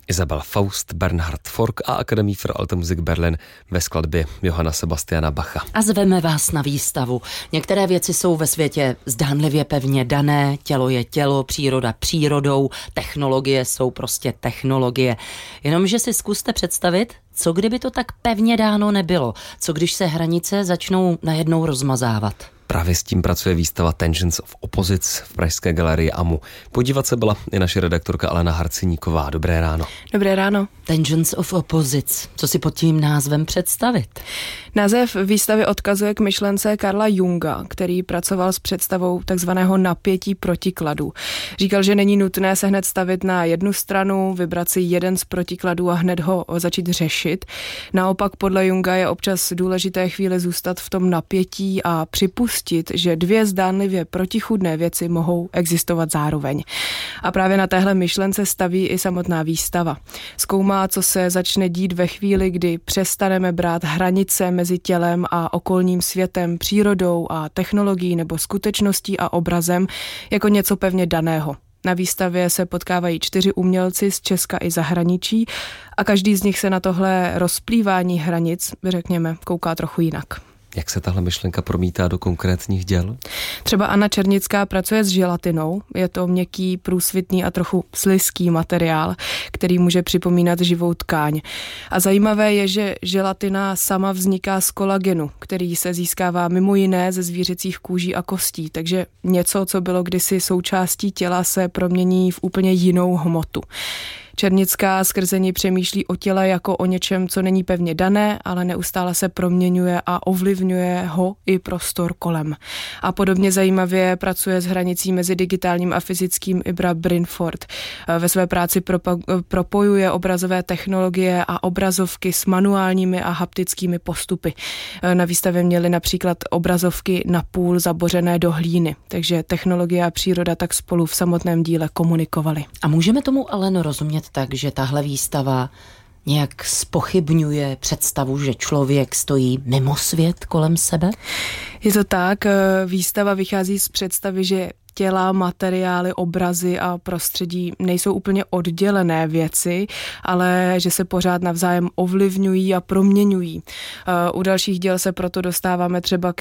Isabel Faust, Bernhard Fork a Akademie für Alte Musik Berlin ve skladbě Johanna Sebastiana Bacha. A zveme vás na výstavu. Některé věci jsou ve světě zdánlivě pevně dané, tělo je tělo, příroda přírodou, technologie jsou prostě technologie. Jenomže si zkuste představit, co kdyby to tak pevně dáno nebylo? Co když se hranice začnou najednou rozmazávat? Právě s tím pracuje výstava Tensions of Opposites v pražské galerii AMU. Podívat se byla i naše redaktorka Alena Harceníková. Dobré ráno. Dobré ráno. Tensions of Opposites. Co si pod tím názvem představit? Název výstavy odkazuje k myšlence Carla Junga, který pracoval s představou takzvaného napětí protikladů. Říkal, že není nutné se hned stavit na jednu stranu, vybrat si jeden z protikladů a hned ho začít řešit. Naopak podle Junga je občas důležité chvíli zůstat v tom napětí a připustit, že dvě zdánlivě protichůdné věci mohou existovat zároveň. A právě na téhle myšlence staví i samotná výstava. Zkoumá, co se začne dít ve chvíli, kdy přestaneme brát hranice mezi tělem a okolním světem, přírodou a technologií nebo skutečností a obrazem jako něco pevně daného. Na výstavě se potkávají 4 umělci z Česka i zahraničí a každý z nich se na tohle rozplývání hranic, řekněme, kouká trochu jinak. Jak se tahle myšlenka promítá do konkrétních děl? Třeba Anna Černická pracuje s želatinou. Je to měkký, průsvitný a trochu slizký materiál, který může připomínat živou tkáň. A zajímavé je, že želatina sama vzniká z kolagenu, který se získává mimo jiné ze zvířecích kůží a kostí. Takže něco, co bylo kdysi součástí těla, se promění v úplně jinou hmotu. Černická skrze ní přemýšlí o těle jako o něčem, co není pevně dané, ale neustále se proměňuje a ovlivňuje ho i prostor kolem. A podobně zajímavě pracuje s hranicí mezi digitálním a fyzickým Ibra Brinford. Ve své práci propojuje obrazové technologie a obrazovky s manuálními a haptickými postupy. Na výstavě měly například obrazovky napůl zabořené do hlíny, takže technologie a příroda tak spolu v samotném díle komunikovaly. A můžeme tomu ale rozumět tak, že tahle výstava nějak zpochybňuje představu, že člověk stojí mimo svět kolem sebe? Je to tak, výstava vychází z představy, že těla, materiály, obrazy a prostředí nejsou úplně oddělené věci, ale že se pořád navzájem ovlivňují a proměňují. U dalších děl se proto dostáváme třeba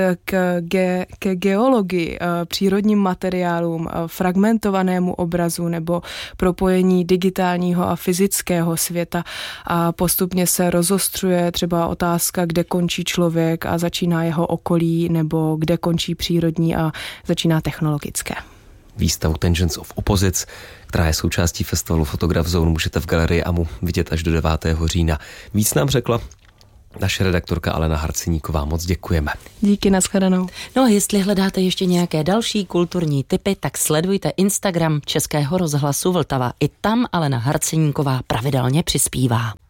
ke geologii, přírodním materiálům, fragmentovanému obrazu nebo propojení digitálního a fyzického světa a postupně se rozostřuje třeba otázka, kde končí člověk a začíná jeho okolí nebo kde končí přírodní a začíná technologické. Výstavu Tensions of Opposites, která je součástí festivalu Fotograf Zone, můžete v galerii AMU vidět až do 9. října. Víc nám řekla naše redaktorka Alena Harceníková. Moc děkujeme. Díky, nashledanou. No a jestli hledáte ještě nějaké další kulturní tipy, tak sledujte Instagram Českého rozhlasu Vltava. I tam Alena Harceníková pravidelně přispívá.